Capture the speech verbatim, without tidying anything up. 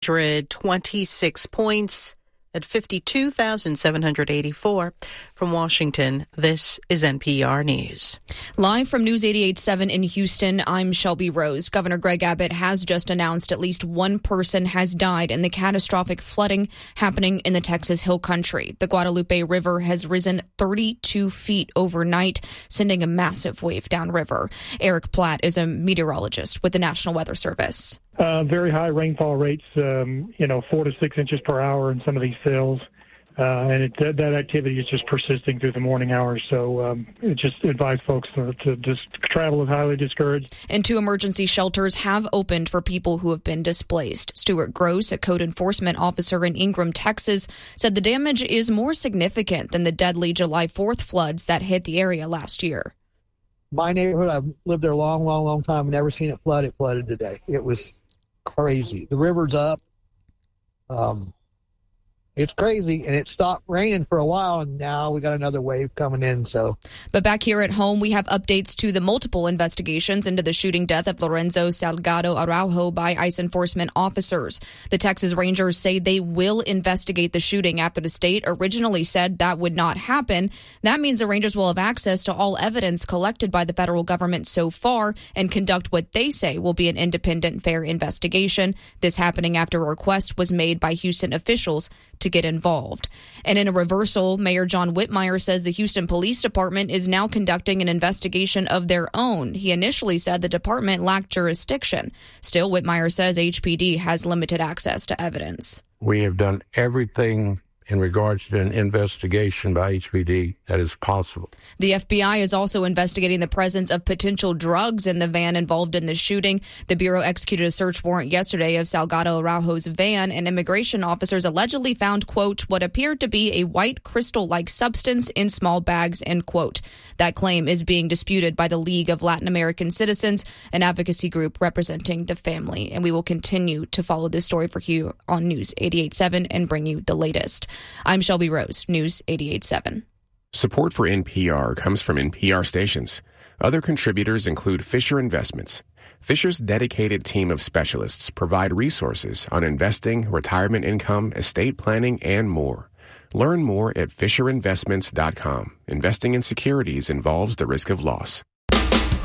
twenty-six points at fifty-two thousand seven hundred eighty-four. From Washington, this is N P R News. Live from News eighty-eight point seven in Houston, I'm Shelby Rose. Governor Greg Abbott has just announced at least one person has died in the catastrophic flooding happening in the Texas Hill Country. The Guadalupe River has risen thirty-two feet overnight, sending a massive wave downriver. Eric Platt is a meteorologist with the National Weather Service. Uh, very high rainfall rates, um, you know, four to six inches per hour in some of these fills. Uh, and it, that, that activity is just persisting through the morning hours. So um, it just advise folks to, to just travel is highly discouraged. And two emergency shelters have opened for people who have been displaced. Stuart Gross, a code enforcement officer in Ingram, Texas, said the damage is more significant than the deadly July fourth floods that hit the area last year. My neighborhood, I've lived there a long, long, long time. Never seen it flood. It flooded today. It was crazy. The river's up. Um, it's crazy, and it stopped raining for a while, and now we got another wave coming in. So, But back here at home, we have updates to the multiple investigations into the shooting death of Lorenzo Salgado Araujo by ICE enforcement officers. The Texas Rangers say they will investigate the shooting after the state originally said that would not happen. That means the Rangers will have access to all evidence collected by the federal government so far and conduct what they say will be an independent, fair investigation. This happening after a request was made by Houston officials to get involved. And in a reversal, Mayor John Whitmire says the Houston Police Department is now conducting an investigation of their own. He initially said the department lacked jurisdiction. Still, Whitmire says H P D has limited access to evidence. We have done everything in regards to an investigation by H P D that is possible. The F B I is also investigating the presence of potential drugs in the van involved in the shooting. The Bureau executed a search warrant yesterday of Salgado Araujo's van, and immigration officers allegedly found, quote, what appeared to be a white crystal-like substance in small bags, end quote. That claim is being disputed by the League of Latin American Citizens, an advocacy group representing the family. And we will continue to follow this story for you on News eighty-eight point seven and bring you the latest. I'm Shelby Rose, News eighty-eight point seven. Support for N P R comes from N P R stations. Other contributors include Fisher Investments. Fisher's dedicated team of specialists provide resources on investing, retirement income, estate planning, and more. Learn more at fisher investments dot com. Investing in securities involves the risk of loss.